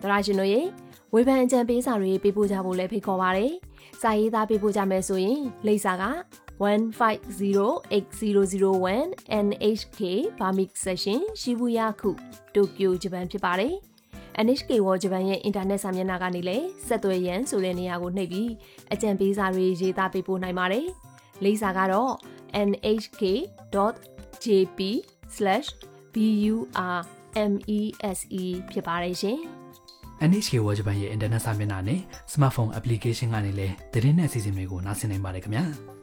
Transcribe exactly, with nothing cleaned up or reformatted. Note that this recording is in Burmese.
တရာရှင်တို့ရေဝေဖန်အကြံပေးစာတွေပေးပို့ကြဖို့လည်းဖိတ်ခေါ်ပါတယ်စာရေးသားပေးပို့ကြမယ်ဆိုရင်လိပ်စာကone five zero eight zero zero one N H K Burmese Session ရှိဘူးရခုတိုကျိုဂျပန်ဖြစ်ပါတယ် N H K World Japan ရဲ့အင်တာနက်စာမျက်နှာကနေလည်းဆက်သွယ်ရန်ဆိုတဲ့နေရာကိုနှိပ်ပြီးအကြံပေးစာတွေရေးသားပေးပို့နိုင်ပါတယ်လိပ်စာကတော့ n h k dot j p slash b u r m e s e ဖြစ်ပါတယ်ရှင် N H K World Japan ရဲ့အင်တာနက်စာမျက်နှာနဲ့ smartphone application ကနေလည်းသတင်းနဲ့အစီအစဉ်တွေကိုနားဆင်နိုင်ပါတယ်ခင်ဗျာ